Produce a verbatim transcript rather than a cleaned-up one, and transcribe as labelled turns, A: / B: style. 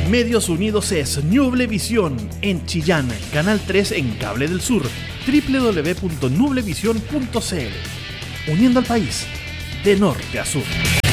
A: Medios Unidos es Nublevisión en Chillán, Canal tres en Cable del Sur, doble u doble u doble u punto nublevisión punto c l. Uniendo al país de norte a sur.